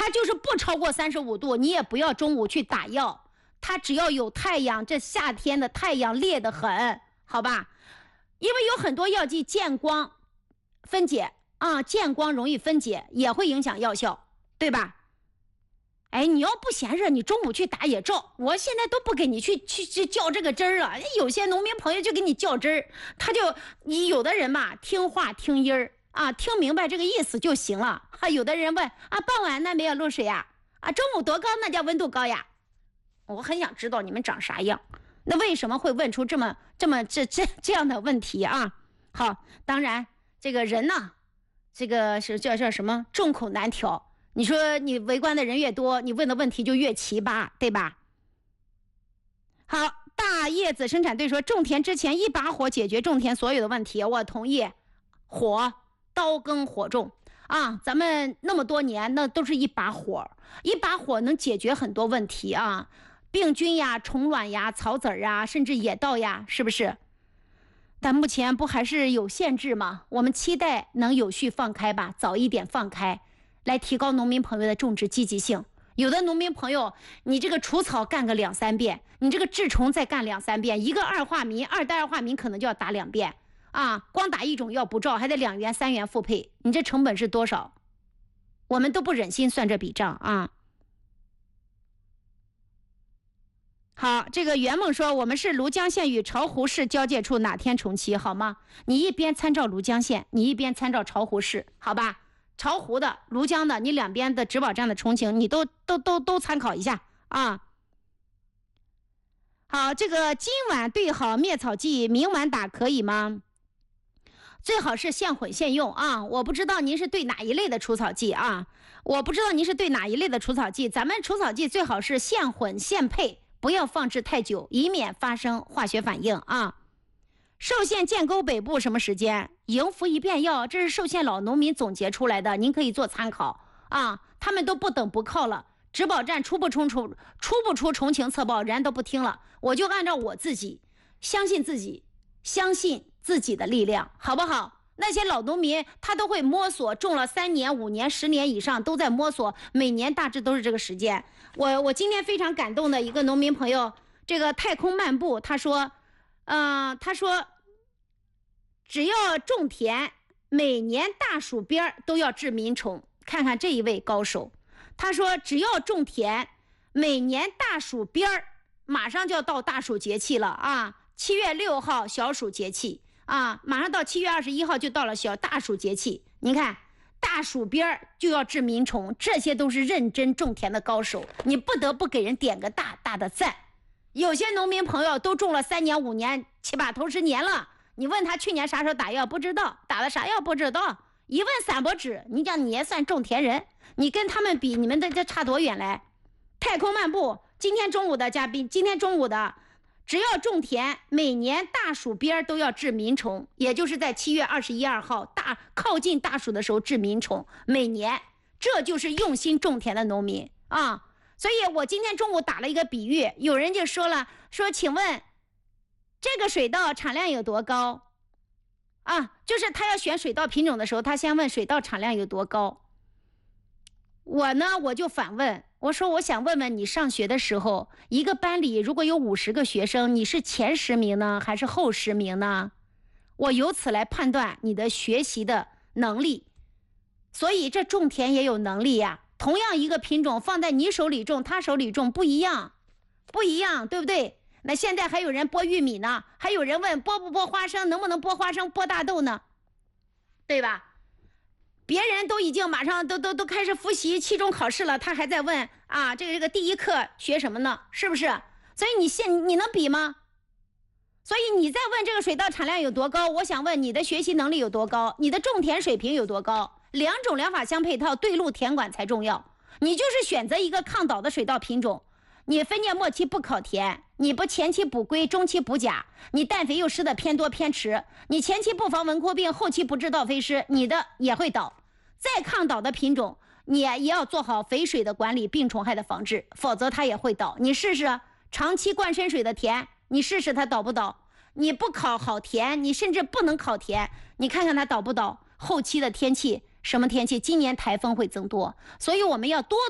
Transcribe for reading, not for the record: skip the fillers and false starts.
它就是不超过35度，你也不要中午去打药。它只要有太阳，这夏天的太阳烈得很，好吧？因为有很多药剂见光分解啊，见光容易分解，也会影响药效，对吧？哎，你要不嫌热，你中午去打也照。我现在都不给你去较这个真儿啊。有些农民朋友就给你较真儿，你有的人嘛，听话听音儿啊，听明白这个意思就行了。有的人问啊，傍晚那没有露水呀？啊，中午多高那叫温度高呀？我很想知道你们长啥样。那为什么会问出这样的问题啊？好，当然这个人呢，这个是叫什么？众口难调。你说你围观的人越多，你问的问题就越奇葩，对吧？好，大叶子生产队说，种田之前一把火解决种田所有的问题，我同意。火，刀耕火种啊，咱们那么多年，那都是一把火，一把火能解决很多问题啊，病菌呀、虫卵呀、草籽啊，甚至野稻呀，是不是？但目前不还是有限制吗？我们期待能有序放开吧，早一点放开。来提高农民朋友的种植积极性。有的农民朋友，你这个除草干个2、3遍，你这个治虫再干2、3遍，一个二代二化醚可能就要打2遍啊！光打一种药不照，还得2元3元复配，你这成本是多少？我们都不忍心算这笔账啊！好，这个圆梦说，我们是庐江县与巢湖市交界处，哪天重启好吗？你一边参照庐江县，你一边参照巢湖市，好吧？巢湖的、庐江的，你两边的植保站的重庆，你都参考一下啊。好，这个今晚兑好灭草剂，明晚打可以吗？最好是现混现用啊！我不知道您是对哪一类的除草剂啊？咱们除草剂最好是现混现配，不要放置太久，以免发生化学反应啊。寿县建沟北部什么时间？营服一遍药，这是寿县老农民总结出来的，您可以做参考啊。他们都不等不靠了，植保站出不出重情测报，人都不听了。我就按照我自己，相信自己的力量，好不好？那些老农民他都会摸索，种了3年、5年、10年以上，都在摸索，每年大致都是这个时间。我今天非常感动的一个农民朋友，这个太空漫步，他说只要种田，每年大暑边都要治民虫。看看这一位高手，他说只要种田，每年大暑边马上就要到大暑节气了啊！7月6号小暑节气啊，马上到7月21号就到了大暑节气。您看，大暑边就要治民虫，这些都是认真种田的高手，你不得不给人点个大大的赞。有些农民朋友都种了3年、5年、7、8头10年了，你问他去年啥时候打药，不知道，打了啥药不知道。一问散播纸，你讲你也算种田人，你跟他们比，你们的这差多远来？太空漫步，今天中午的嘉宾，只要种田，每年大暑边都要治民虫，也就是在7月21、2号靠近大暑的时候治民虫，每年，这就是用心种田的农民啊。所以我今天中午打了一个比喻，有人就说请问这个水稻产量有多高啊？就是他要选水稻品种的时候，他先问水稻产量有多高。我就反问，我说我想问问你，上学的时候一个班里如果有50个学生，你是前10名呢还是后10名呢？我由此来判断你的学习的能力。所以这种田也有能力呀，同样一个品种放在你手里种他手里种不一样，对不对？那现在还有人播玉米呢，还有人问播不播花生，能不能播花生播大豆呢，对吧？别人都已经马上都开始复习期中考试了，他还在问啊，这个第一课学什么呢？是不是？所以你能比吗？所以你在问这个水稻产量有多高，我想问你的学习能力有多高，你的种田水平有多高？两种良法相配套，对路田管才重要。你就是选择一个抗倒的水稻品种，你分界末期不考田，你不前期补硅，中期补钾，你氮肥又施的偏多偏迟，你前期不防蚊枯病，后期不治稻飞虱，你的也会倒。再抗倒的品种，你也要做好肥水的管理，病虫害的防治，否则它也会倒。你试试长期灌深水的田，你试试它倒不倒？你不考好田，你甚至不能考田，你看看它倒不倒？后期的天气，什么天气？今年台风会增多，所以我们要多